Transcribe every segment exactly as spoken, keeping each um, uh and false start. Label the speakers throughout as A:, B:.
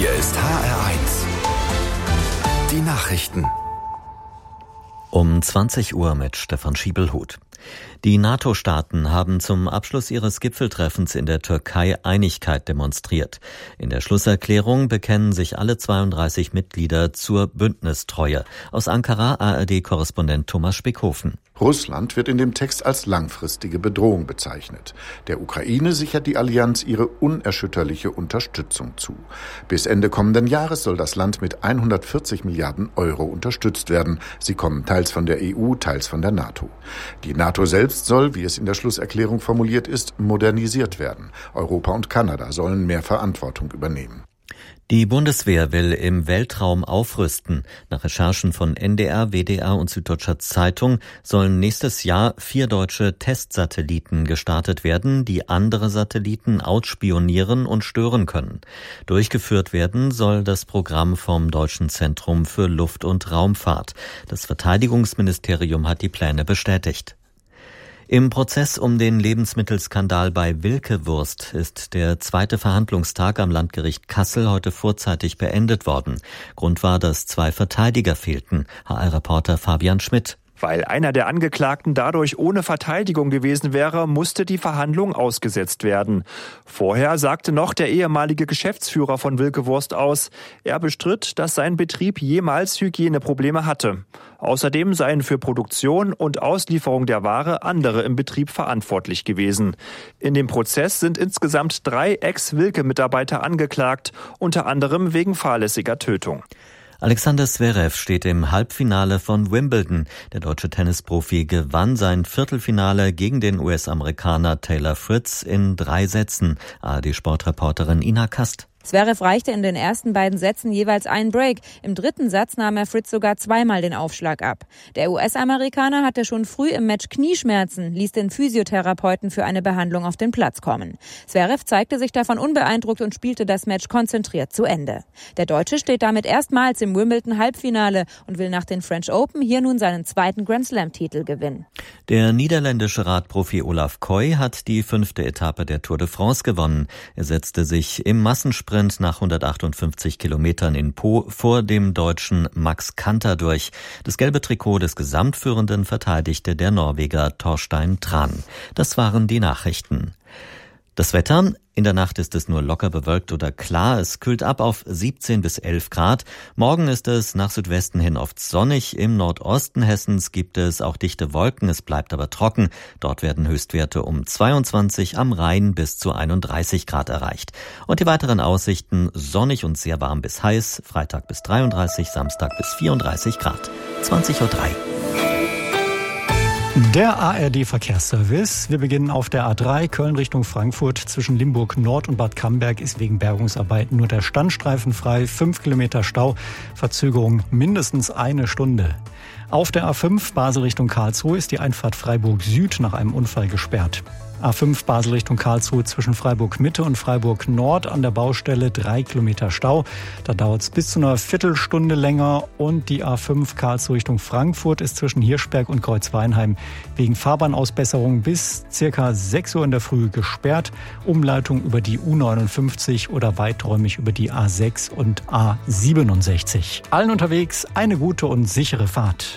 A: Hier ist H R eins. Die Nachrichten.
B: Um zwanzig Uhr mit Stefan Schiebelhuth. Die NATO-Staaten haben zum Abschluss ihres Gipfeltreffens in der Türkei Einigkeit demonstriert. In der Schlusserklärung bekennen sich alle zweiunddreißig Mitglieder zur Bündnistreue. Aus Ankara A R D-Korrespondent Thomas Spickhofen.
C: Russland wird in dem Text als langfristige Bedrohung bezeichnet. Der Ukraine sichert die Allianz ihre unerschütterliche Unterstützung zu. Bis Ende kommenden Jahres soll das Land mit hundertvierzig Milliarden Euro unterstützt werden. Sie kommen teils von der E U, teils von der NATO. Die NATO selbst soll, wie es in der Schlusserklärung formuliert ist, modernisiert werden. Europa und Kanada sollen mehr Verantwortung übernehmen.
B: Die Bundeswehr will im Weltraum aufrüsten. Nach Recherchen von N D R, W D R und Süddeutscher Zeitung sollen nächstes Jahr vier deutsche Testsatelliten gestartet werden, die andere Satelliten ausspionieren und stören können. Durchgeführt werden soll das Programm vom Deutschen Zentrum für Luft- und Raumfahrt. Das Verteidigungsministerium hat die Pläne bestätigt. Im Prozess um den Lebensmittelskandal bei Wilke Wurst ist der zweite Verhandlungstag am Landgericht Kassel heute vorzeitig beendet worden. Grund war, dass zwei Verteidiger fehlten. H R-Reporter Fabian Schmidt.
D: Weil einer der Angeklagten dadurch ohne Verteidigung gewesen wäre, musste die Verhandlung ausgesetzt werden. Vorher sagte noch der ehemalige Geschäftsführer von Wilke Wurst aus, er bestritt, dass sein Betrieb jemals Hygieneprobleme hatte. Außerdem seien für Produktion und Auslieferung der Ware andere im Betrieb verantwortlich gewesen. In dem Prozess sind insgesamt drei Ex-Wilke-Mitarbeiter angeklagt, unter anderem wegen fahrlässiger Tötung.
B: Alexander Zverev steht im Halbfinale von Wimbledon. Der deutsche Tennisprofi gewann sein Viertelfinale gegen den U S-Amerikaner Taylor Fritz in drei Sätzen. A R D-Sportreporterin Ina Kast.
E: Zverev reichte in den ersten beiden Sätzen jeweils einen Break. Im dritten Satz nahm er Fritz sogar zweimal den Aufschlag ab. Der U S-Amerikaner hatte schon früh im Match Knieschmerzen, ließ den Physiotherapeuten für eine Behandlung auf den Platz kommen. Zverev zeigte sich davon unbeeindruckt und spielte das Match konzentriert zu Ende. Der Deutsche steht damit erstmals im Wimbledon-Halbfinale und will nach den French Open hier nun seinen zweiten Grand-Slam-Titel gewinnen.
B: Der niederländische Radprofi Olaf Koy hat die fünfte Etappe der Tour de France gewonnen. Er setzte sich im Massensprint nach hundertachtundfünfzig Kilometern in Po vor dem Deutschen Max Kanter durch. Das gelbe Trikot des Gesamtführenden verteidigte der Norweger Torstein Tran. Das waren die Nachrichten. Das Wetter: In der Nacht ist es nur locker bewölkt oder klar. Es kühlt ab auf siebzehn bis elf Grad. Morgen ist es nach Südwesten hin oft sonnig. Im Nordosten Hessens gibt es auch dichte Wolken. Es bleibt aber trocken. Dort werden Höchstwerte um zweiundzwanzig, am Rhein bis zu einunddreißig Grad erreicht. Und die weiteren Aussichten: sonnig und sehr warm bis heiß. Freitag bis dreiunddreißig, Samstag bis vierunddreißig Grad. zwanzig Uhr drei.
F: Der A R D-Verkehrsservice. Wir beginnen auf der A drei Köln Richtung Frankfurt. Zwischen Limburg Nord und Bad Camberg ist wegen Bergungsarbeiten nur der Standstreifen frei. Fünf Kilometer Stau, Verzögerung mindestens eine Stunde. Auf der A fünf Basel Richtung Karlsruhe ist die Einfahrt Freiburg Süd nach einem Unfall gesperrt. A fünf Basel Richtung Karlsruhe zwischen Freiburg Mitte und Freiburg Nord an der Baustelle drei Kilometer Stau. Da dauert es bis zu einer Viertelstunde länger. Und die A fünf Karlsruhe Richtung Frankfurt ist zwischen Hirschberg und Kreuzweinheim wegen Fahrbahnausbesserung bis circa sechs Uhr in der Früh gesperrt. Umleitung über die U neunundfünfzig oder weiträumig über die A sechs und A siebenundsechzig. Allen unterwegs eine gute und sichere Fahrt.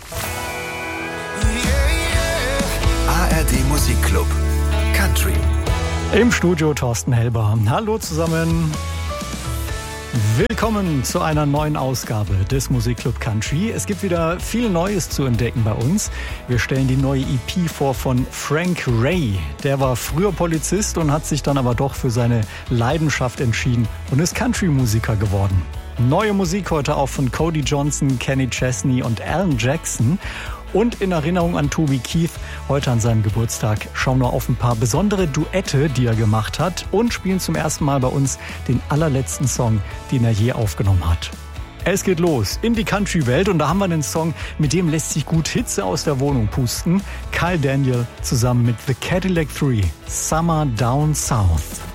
A: A R D Musikclub Country.
F: Im Studio Thorsten Helber. Hallo zusammen. Willkommen zu einer neuen Ausgabe des Musikclub Country. Es gibt wieder viel Neues zu entdecken bei uns. Wir stellen die neue E P vor von Frank Ray. Der war früher Polizist und hat sich dann aber doch für seine Leidenschaft entschieden und ist Country-Musiker geworden. Neue Musik heute auch von Cody Johnson, Kenny Chesney und Alan Jackson. Und in Erinnerung an Toby Keith, heute an seinem Geburtstag, schauen wir auf ein paar besondere Duette, die er gemacht hat, und spielen zum ersten Mal bei uns den allerletzten Song, den er je aufgenommen hat. Es geht los in die Country-Welt und da haben wir einen Song, mit dem lässt sich gut Hitze aus der Wohnung pusten. Kyle Daniel zusammen mit The Cadillac drei, Summer Down South.